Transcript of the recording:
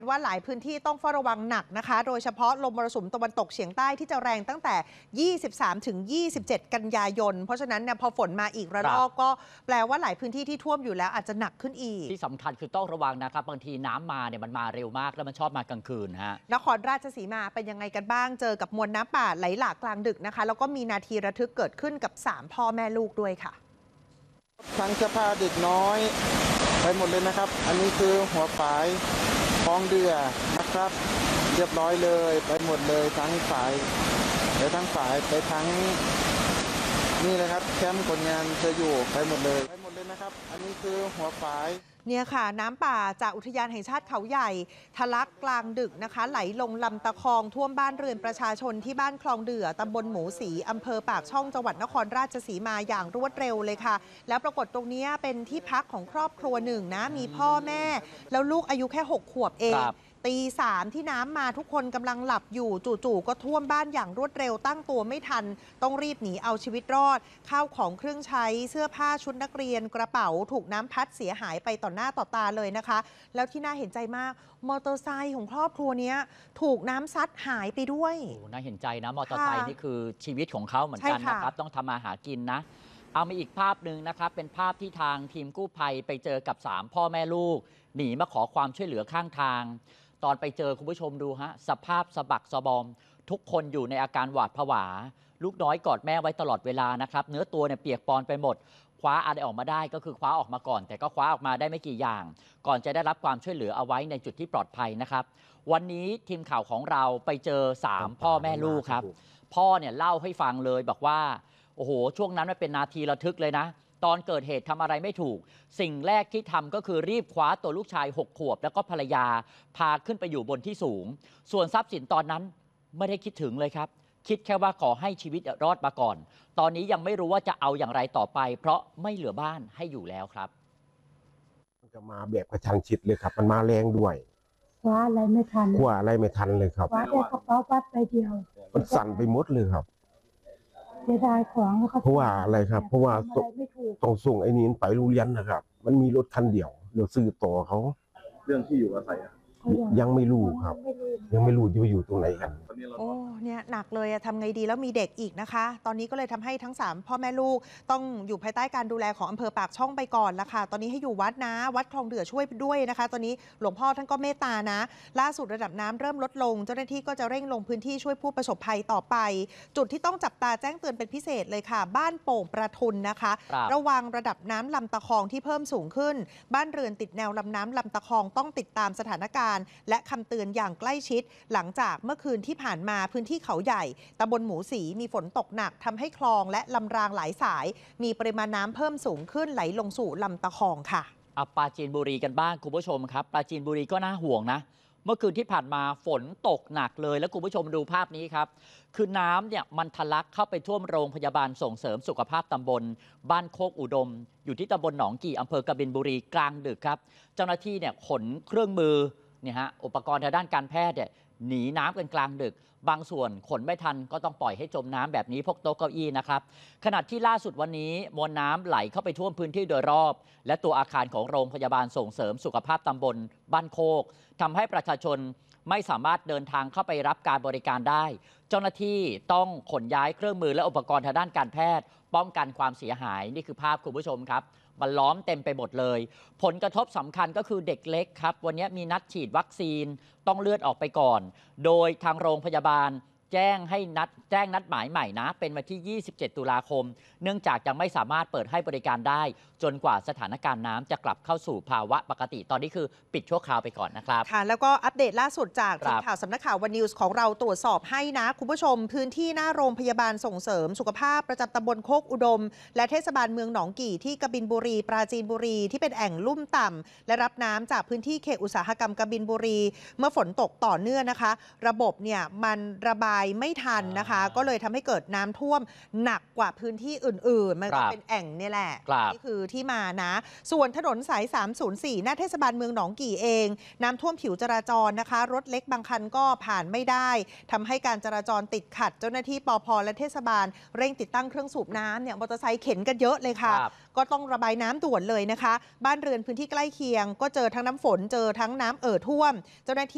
ว่าหลายพื้นที่ต้องเฝ้าระวังหนักนะคะโดยเฉพาะลมมรสุมตะวันตกเฉียงใต้ที่จะแรงตั้งแต่ 23 ถึง 27 กันยายนเพราะฉะนั้นเนี่ยพอฝนมาอีกระลอกก็แปลว่าหลายพื้นที่ที่ท่วมอยู่แล้วอาจจะหนักขึ้นอีกที่สำคัญคือต้องระวังนะครับบางทีน้ำมาเนี่ยมันมาเร็วมากแล้วมันชอบมากลางคืนฮะนครราชสีมาเป็นยังไงกันบ้างเจอกับมวลน้ำป่าไหลหลากกลางดึกนะคะแล้วก็มีนาทีระทึกเกิดขึ้นกับ3พ่อแม่ลูกด้วยค่ะทั้งเสื้อผ้าเด็กน้อยไปหมดเลยนะครับอันนี้คือหัวฝายคลองเดือนะครับเรียบร้อยเลยไปหมดเลยทั้งฝายไปทั้งนี่เลยครับแคมป์คนงานจะอยู่ไปหมดเลยนะครับอันนี้คือหัวฝายเนี่ยค่ะน้ำป่าจากอุทยานแห่งชาติเขาใหญ่ทะลักกลางดึกนะคะไหลลงลำตะคองท่วมบ้านเรือนประชาชนที่บ้านคลองเดือตำบลหมูศรีอำเภอปากช่องจังหวัดนครราชสีมาอย่างรวดเร็วเลยค่ะแล้วปรากฏตรงนี้เป็นที่พักของครอบครัวหนึ่งนะมีพ่อแม่แล้วลูกอายุแค่6 ขวบเองตี 3ที่น้ำมาทุกคนกำลังหลับอยู่จู่ๆก็ท่วมบ้านอย่างรวดเร็วตั้งตัวไม่ทันต้องรีบหนีเอาชีวิตรอดข้าวของเครื่องใช้เสื้อผ้าชุดนักเรียนกระเป๋าถูกน้ำพัดเสียหายไปต่อหน้าต่อตาเลยนะคะแล้วที่น่าเห็นใจมากมอเตอร์ไซค์ของครอบครัวนี้ถูกน้ำซัดหายไปด้วยน่าเห็นใจนะมอเตอร์ไซค์นี่คือชีวิตของเขาเหมือนกันนะครับต้องทำมาหากินนะเอามาอีกภาพหนึ่งนะครับเป็นภาพที่ทางทีมกู้ภัยไปเจอกับ3พ่อแม่ลูกหนีมาขอความช่วยเหลือข้างทางตอนไปเจอคุณผู้ชมดูฮะสภาพสะบักสะบอมทุกคนอยู่ในอาการหวาดผวาลูกน้อยกอดแม่ไว้ตลอดเวลานะครับเนื้อตัวเนี่ยเปียกปอนไปหมดคว้าอะไรออกมาได้ก็คือคว้าออกมาก่อนแต่ก็คว้าออกมาได้ไม่กี่อย่างก่อนจะได้รับความช่วยเหลือเอาไว้ในจุดที่ปลอดภัยนะครับวันนี้ทีมข่าวของเราไปเจอ3พ่อแม่ลูกครับพ่อเนี่ยเล่าให้ฟังเลยบอกว่าโอ้โหช่วงนั้นมันเป็นนาทีระทึกเลยนะตอนเกิดเหตุทำอะไรไม่ถูกสิ่งแรกที่ทำก็คือรีบคว้าตัวลูกชาย6 ขวบแล้วก็ภรรยาพาขึ้นไปอยู่บนที่สูงส่วนทรัพย์สินตอนนั้นไม่ได้คิดถึงเลยครับคิดแค่ว่าขอให้ชีวิตรอดมาก่อนตอนนี้ยังไม่รู้ว่าจะเอาอย่างไรต่อไปเพราะไม่เหลือบ้านให้อยู่แล้วครับมันจะมาแบบกระชันชิดเลยครับมันมาแรงด้วยคว้าอะไรไม่ทันเลยครับคว้าแต่กระเป๋าปัดไปเดียวมันสั่นไปหมดเลยครับเสียดายของเพราะว่าอะไรครับเพราะว่าต้องส่งไอ้นี้ไปโรงเรียนนะครับมันมีรถคันเดียวเดี๋ยวซื้อต่อเขาเรื่องที่อยู่อาศัยยังไม่รู้ครับยังไม่รู้จะไปอยู่ตรงไหนกันโอ้เนี่ยหนักเลยทำไงดีแล้วมีเด็กอีกนะคะตอนนี้ก็เลยทำให้ทั้ง3พ่อแม่ลูกต้องอยู่ภายใต้การดูแลของอำเภอปากช่องไปก่อนละค่ะตอนนี้ให้อยู่วัดนะวัดคลองเดือช่วยด้วยนะคะตอนนี้หลวงพ่อท่านก็เมตตานะล่าสุดระดับน้ำเริ่มลดลงเจ้าหน้าที่ก็จะเร่งลงพื้นที่ช่วยผู้ประสบภัยต่อไปจุดที่ต้องจับตาแจ้งเตือนเป็นพิเศษเลยค่ะบ้านโป่งประทุนนะคะระวังระดับน้ำลำตะคองที่เพิ่มสูงขึ้นบ้านเรือนติดแนวลำน้ำลำตะคองต้องติดตามสถานการณ์และคำเตือนอย่างใกล้ชิดหลังจากเมื่อคืนที่ผ่านมาพื้นที่เขาใหญ่ตำบลหมูศรีมีฝนตกหนักทำให้คลองและลำรางหลายสายมีปริมาณน้ำเพิ่มสูงขึ้นไหลลงสู่ลำตะคองค่ะปราจีนบุรีกันบ้างคุณผู้ชมครับปราจีนบุรีก็น่าห่วงนะเมื่อคืนที่ผ่านมาฝนตกหนักเลยแล้วคุณผู้ชมดูภาพนี้ครับคือน้ำเนี่ยมันทะลักเข้าไปท่วมโรงพยาบาลส่งเสริมสุขภาพตำบลบ้านโคกอุดมอยู่ที่ตำบลหนองกี่อำเภอกบินบุรีกลางดึกครับเจ้าหน้าที่เนี่ยขนเครื่องมือเนี่ยฮะอุปกรณ์ทางด้านการแพทย์เนี่ยหนีน้ำกันกลางดึกบางส่วนขนไม่ทันก็ต้องปล่อยให้จมน้ำแบบนี้พวกโต๊ะเก้าอี้นะครับขณะที่ล่าสุดวันนี้มวลน้ำไหลเข้าไปท่วมพื้นที่โดยรอบและตัวอาคารของโรงพยาบาลส่งเสริมสุขภาพตำบลบ้านโคกทำให้ประชาชนไม่สามารถเดินทางเข้าไปรับการบริการได้เจ้าหน้าที่ต้องขนย้ายเครื่องมือและอุปกรณ์ทางด้านการแพทย์ป้องกันความเสียหายนี่คือภาพคุณผู้ชมครับมันล้อมเต็มไปหมดเลยผลกระทบสำคัญก็คือเด็กเล็กครับวันนี้มีนัดฉีดวัคซีนต้องเลื่อนออกไปก่อนโดยทางโรงพยาบาลแจ้งนัดหมายใหม่นะเป็นวันที่ 27 ตุลาคมเนื่องจากยังไม่สามารถเปิดให้บริการได้จนกว่าสถานการณ์น้ำจะกลับเข้าสู่ภาวะปกติตอนนี้คือปิดชั่วคราวไปก่อนนะครับค่ะแล้วก็อัปเดตล่าสุดจากทีมข่าวสำนักข่าววันนิวส์ของเราตรวจสอบให้นะคุณผู้ชมพื้นที่หน้าโรงพยาบาลส่งเสริมสุขภาพประจำตำบลโคกอุดมและเทศบาลเมืองหนองกี่ที่กบินบุรีปราจีนบุรีที่เป็นแอ่งลุ่มต่ำและรับน้ำจากพื้นที่เขตอุตสาหกรรมกบินบุรีเมื่อฝนตกต่อเนื่องนะคะระบบเนี่ยมันระบายไม่ทันนะคะก็เลยทำให้เกิดน้ำท่วมหนักกว่าพื้นที่อื่นๆมันก็เป็นแอ่งนี่แหละนี่คือที่มานะส่วนถนนสาย304หน้าเทศบาลเมืองหนองกี่เองน้ำท่วมผิวจราจรนะคะรถเล็กบางคันก็ผ่านไม่ได้ทำให้การจราจรติดขัดเจ้าหน้าที่ปภ.และเทศบาลเร่งติดตั้งเครื่องสูบน้ำเนี่ยมอเตอร์ไซค์เข็นกันเยอะเลยค่ะก็ต้องระบายน้ำด่วนเลยนะคะบ้านเรือนพื้นที่ใกล้เคียงก็เจอทั้งน้ำฝนเจอทั้งน้ำท่วมเจ้าหน้าที่